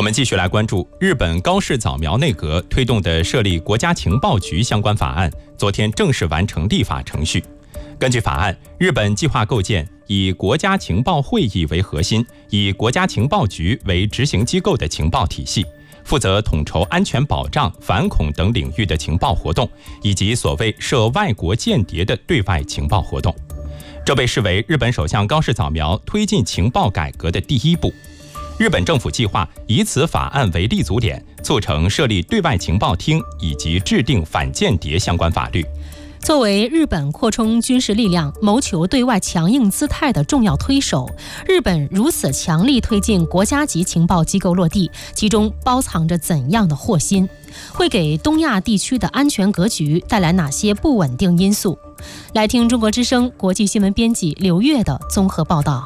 我们继续来关注日本高市早苗内阁推动的设立国家情报局相关法案，昨天正式完成立法程序。根据法案，日本计划构建以国家情报会议为核心，以国家情报局为执行机构的情报体系，负责统筹安全保障、反恐等领域的情报活动，以及所谓涉外国间谍的对外情报活动。这被视为日本首相高市早苗推进情报改革的第一步。日本政府计划以此法案为立足点，促成设立对外情报厅以及制定反间谍相关法律。 作为日本扩充军事力量、谋求对外强硬姿态的重要推手，日本如此强力推进国家级情报机构落地，其中包藏着怎样的祸心？会给东亚地区的安全格局带来哪些不稳定因素？来听中国之声国际新闻编辑刘越的综合报道。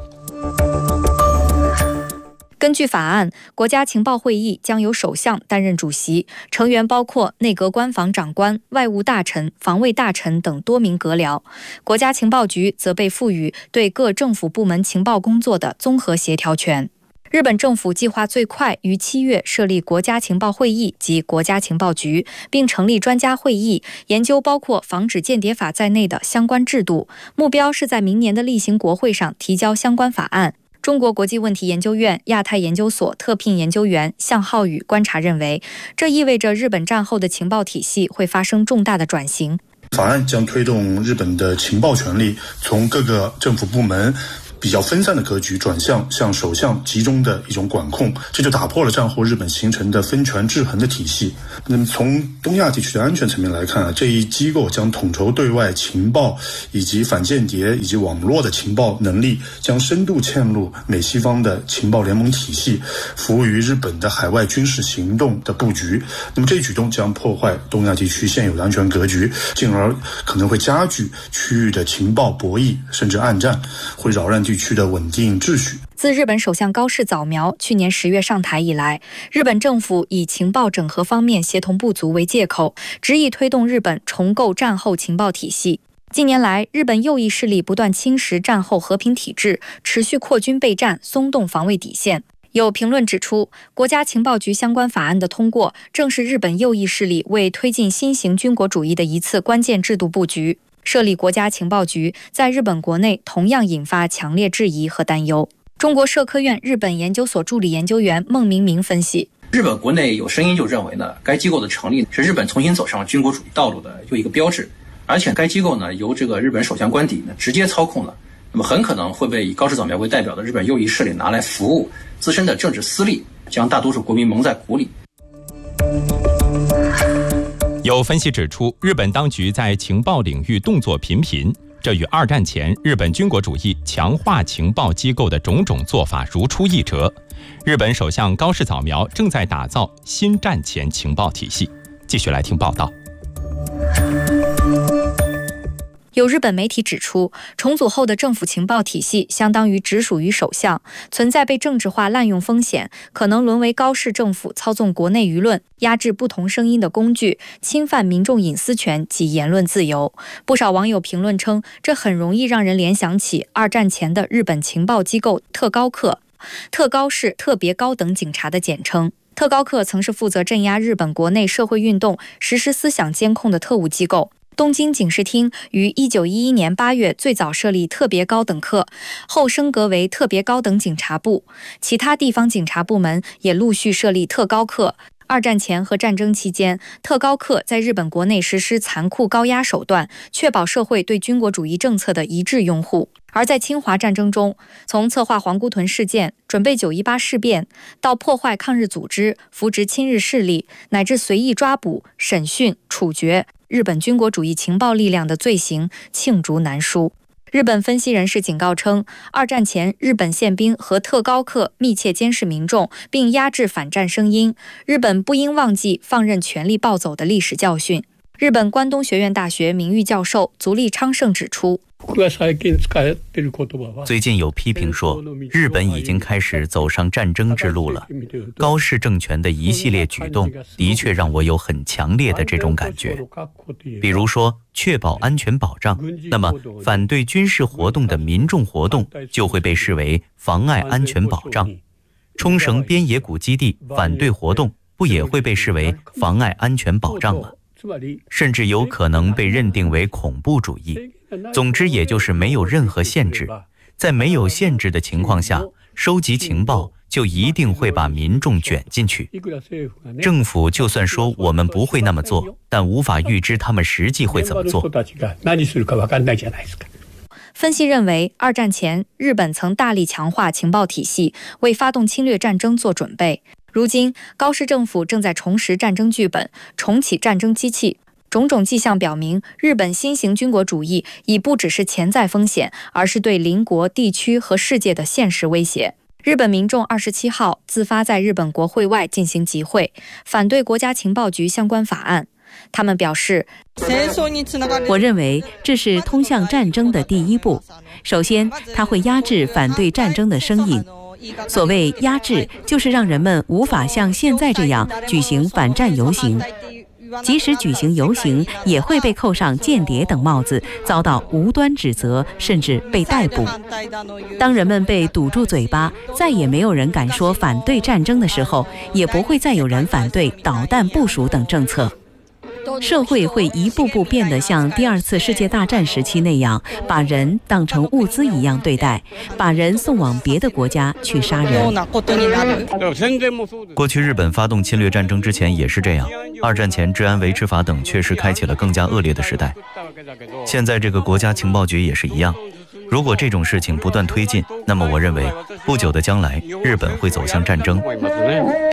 根据法案，国家情报会议将由首相担任主席，成员包括内阁官房长官、外务大臣、防卫大臣等多名阁僚。国家情报局则被赋予对各政府部门情报工作的综合协调权。日本政府计划最快于7月设立国家情报会议及国家情报局，并成立专家会议，研究包括防止间谍法在内的相关制度，目标是在明年的例行国会上提交相关法案。中国国际问题研究院亚太研究所特聘研究员向浩宇观察认为，这意味着日本战后的情报体系会发生重大的转型。 法案将推动日本的情报权力从各个政府部门比较分散的格局转向首相集中的一种管控，这就打破了战后日本形成的分权制衡的体系。那么从东亚地区的安全层面来看，这一机构将统筹对外情报以及反间谍以及网络的情报能力，将深度嵌入美西方的情报联盟体系，服务于日本的海外军事行动的布局。那么这一举动将破坏东亚地区现有的安全格局，进而可能会加剧区域的情报博弈甚至暗战，会扰乱地区的稳定秩序。 自日本首相高市早苗去年10月上台以来，日本政府以情报整合方面协同不足为借口，执意推动日本重构战后情报体系。近年来，日本右翼势力不断侵蚀战后和平体制，持续扩军备战，松动防卫底线。有评论指出，国家情报局相关法案的通过，正是日本右翼势力为推进新型军国主义的一次关键制度布局。设立国家情报局在日本国内同样引发强烈质疑和担忧。中国社科院日本研究所助理研究员孟明明分析， 日本国内有声音就认为呢，该机构的成立是日本重新走上军国主义道路的又一个标志，而且该机构呢由这个日本首相官邸呢直接操控了，那么很可能会被以高市早苗为代表的日本右翼势力拿来服务自身的政治私利，将大多数国民蒙在鼓里。 有分析指出，日本当局在情报领域动作频频，这与二战前日本军国主义强化情报机构的种种做法如出一辙。日本首相高市早苗正在打造新战前情报体系。继续来听报道。 有日本媒体指出，重组后的政府情报体系相当于直属于首相，存在被政治化滥用风险，可能沦为高市政府操纵国内舆论、压制不同声音的工具，侵犯民众隐私权及言论自由。不少网友评论称，这很容易让人联想起二战前的日本情报机构特高课。特高是特别高等警察的简称。特高课曾是负责镇压日本国内社会运动、实施思想监控的特务机构。东京警视厅于1911年8月最早设立特别高等课，后升格为特别高等警察部，其他地方警察部门也陆续设立特高课。二战前和战争期间，特高课在日本国内实施残酷高压手段，确保社会对军国主义政策的一致拥护。而在侵华战争中，从策划皇姑屯事件、准备9·18事变，到破坏抗日组织、扶植亲日势力，乃至随意抓捕、审讯、处决日本军国主义情报力量的罪行罄竹难书。日本分析人士警告称，二战前日本宪兵和特高课密切监视民众，并压制反战声音。日本不应忘记放任权力暴走的历史教训。日本关东学院大学名誉教授足利昌盛指出， 最近有批评说，日本已经开始走上战争之路了。高市政权的一系列举动的确让我有很强烈的这种感觉。比如说，确保安全保障，那么反对军事活动的民众活动就会被视为妨碍安全保障。 冲绳边野古基地反对活动不也会被视为妨碍安全保障吗？甚至有可能被认定为恐怖主义。总之，也就是没有任何限制。在没有限制的情况下，收集情报就一定会把民众卷进去。政府就算说我们不会那么做，但无法预知他们实际会怎么做。 分析认为，二战前日本曾大力强化情报体系，为发动侵略战争做准备。如今，高市政府正在重拾战争剧本，重启战争机器。种种迹象表明，日本新型军国主义已不只是潜在风险，而是对邻国、地区和世界的现实威胁。日本民众27号自发在日本国会外进行集会，反对国家情报局相关法案。他们表示， 我认为这是通向战争的第一步。首先，它会压制反对战争的声音。所谓压制，就是让人们无法像现在这样举行反战游行。即使举行游行，也会被扣上间谍等帽子，遭到无端指责，甚至被逮捕。当人们被堵住嘴巴，再也没有人敢说反对战争的时候，也不会再有人反对导弹部署等政策。社会会一步步变得像第二次世界大战时期那样，把人当成物资一样对待，把人送往别的国家去杀人。 过去日本发动侵略战争之前也是这样，二战前治安维持法等确实开启了更加恶劣的时代。现在这个国家情报局也是一样，如果这种事情不断推进，那么我认为不久的将来日本会走向战争。